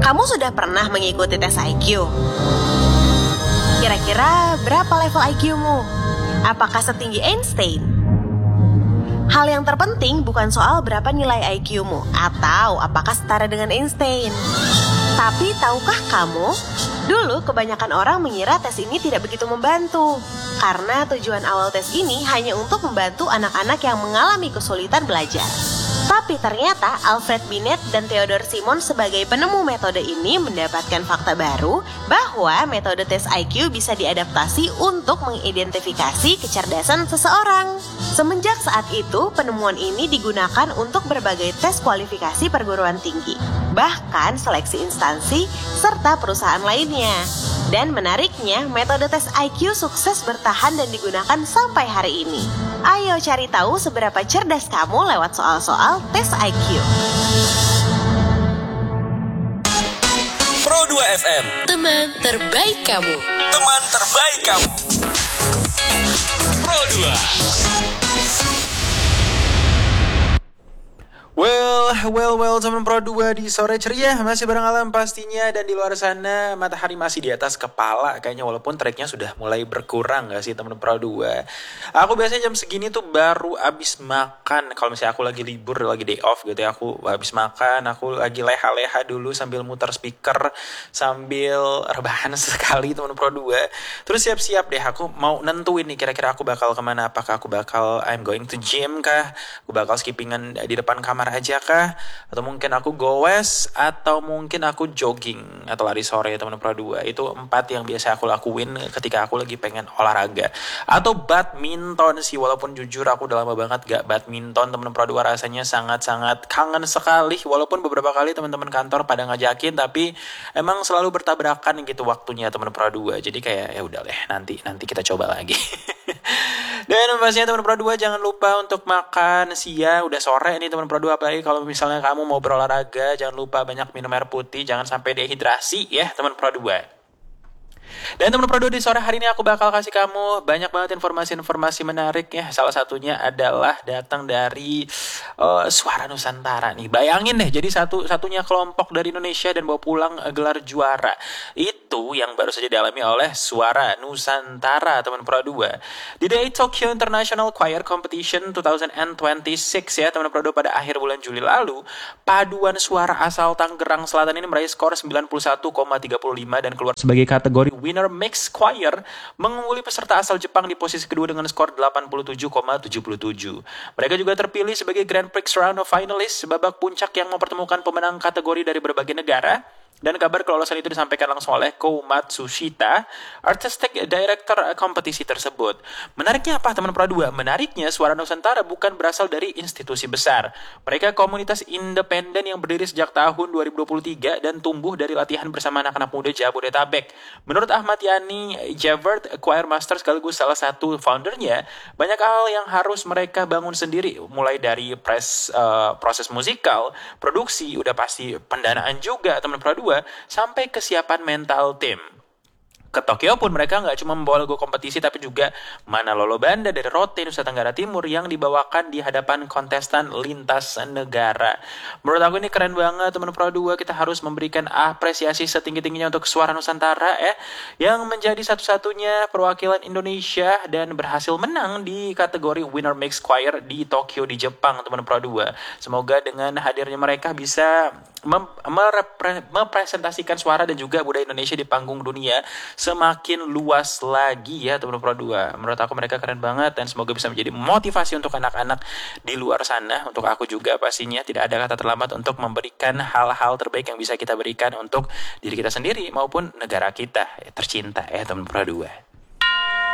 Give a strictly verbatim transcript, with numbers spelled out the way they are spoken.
Kamu sudah pernah mengikuti tes I Q? Kira-kira berapa level I Q-mu? Apakah setinggi Einstein? Hal yang terpenting bukan soal berapa nilai I Q-mu atau apakah setara dengan Einstein. Tapi tahukah kamu, dulu kebanyakan orang mengira tes ini tidak begitu membantu. Karena tujuan awal tes ini hanya untuk membantu anak-anak yang mengalami kesulitan belajar. Tapi ternyata Alfred Binet dan Theodore Simon sebagai penemu metode ini mendapatkan fakta baru bahwa metode tes I Q bisa diadaptasi untuk mengidentifikasi kecerdasan seseorang. Semenjak saat itu, penemuan ini digunakan untuk berbagai tes kualifikasi perguruan tinggi, bahkan seleksi instansi serta perusahaan lainnya. Dan menariknya, metode tes I Q sukses bertahan dan digunakan sampai hari ini. Ayo cari tahu seberapa cerdas kamu lewat soal-soal tes I Q. Pro dua F M, teman terbaik kamu. Teman terbaik kamu. Pro dua. Well, well, well, teman Pro dua di sore ceria masih bareng Alam pastinya, dan di luar sana matahari masih di atas kepala kayaknya, walaupun treknya sudah mulai berkurang gak sih teman Pro dua. Aku biasanya jam segini tuh baru abis makan, kalau misalnya aku lagi libur, lagi day off gitu ya, aku abis makan, aku lagi leha-leha dulu sambil muter speaker, sambil rebahan sekali teman Pro dua. Terus siap-siap deh, aku mau nentuin nih kira-kira aku bakal kemana, apakah aku bakal I'm going to gym kah, aku bakal skippingan di depan kamar aja kah, atau mungkin aku goes, atau mungkin aku jogging atau lari sore teman Pro dua. Itu empat yang biasa aku lakuin ketika aku lagi pengen olahraga. Atau badminton sih, walaupun jujur aku udah lama banget gak badminton teman Pro dua, rasanya sangat-sangat kangen sekali, walaupun beberapa kali teman-teman kantor pada ngajakin, tapi emang selalu bertabrakan gitu waktunya teman Pro dua. Jadi kayak ya udah deh, nanti nanti kita coba lagi. Dan pastinya teman Pro dua jangan lupa untuk makan siang, udah sore nih teman Pro dua, apalagi kalau misalnya kamu mau berolahraga, jangan lupa banyak minum air putih, jangan sampai dehidrasi ya teman Pro dua. Dan teman Pro dua, di sore hari ini aku bakal kasih kamu banyak banget informasi-informasi menarik ya. Salah satunya adalah datang dari uh, Suara Nusantara nih. Bayangin deh, jadi satu-satunya kelompok dari Indonesia dan bawa pulang uh, gelar juara. Itu yang baru saja dialami oleh Suara Nusantara teman Pro dua. Di The Tokyo International Choir Competition dua ribu dua puluh enam ya teman Pro dua, pada akhir bulan Juli lalu, paduan suara asal Tangerang Selatan ini meraih skor sembilan puluh satu koma tiga lima dan keluar sebagai kategori Winner Mixed Choir, mengungguli peserta asal Jepang di posisi kedua dengan skor delapan puluh tujuh koma tujuh tujuh. Mereka juga terpilih sebagai Grand Prix Round of Finalist, babak puncak yang mempertemukan pemenang kategori dari berbagai negara. Dan kabar kelolosan itu disampaikan langsung oleh Kou Matsushita, Artistic Director kompetisi tersebut. Menariknya apa teman Pro dua? Menariknya Suara Nusantara bukan berasal dari institusi besar. Mereka komunitas independen yang berdiri sejak tahun dua ribu dua puluh tiga dan tumbuh dari latihan bersama anak-anak muda Jabodetabek. Menurut Ahmad Yani Javert, choir master sekaligus salah satu foundernya, banyak hal yang harus mereka bangun sendiri, mulai dari pres, uh, proses musikal, produksi, udah pasti pendanaan juga teman Pro dua, sampai kesiapan mental tim. Ke Tokyo pun mereka nggak cuma membawa logo kompetisi, tapi juga Manalolo Banda dari Rote, Nusa Tenggara Timur yang dibawakan di hadapan kontestan lintas negara. Menurut aku ini keren banget teman Pro dua, kita harus memberikan apresiasi setinggi-tingginya untuk Suara Nusantara ya, yang menjadi satu-satunya perwakilan Indonesia dan berhasil menang di kategori Winner Mixed Choir di Tokyo di Jepang teman Pro dua. Semoga dengan hadirnya mereka bisa mem- merepre- merepresentasikan suara dan juga budaya Indonesia di panggung dunia semakin luas lagi ya teman Pro dua. Menurut aku mereka keren banget, dan semoga bisa menjadi motivasi untuk anak-anak di luar sana. Untuk aku juga pastinya tidak ada kata terlambat untuk memberikan hal-hal terbaik yang bisa kita berikan untuk diri kita sendiri maupun negara kita ya, tercinta ya teman Pro dua.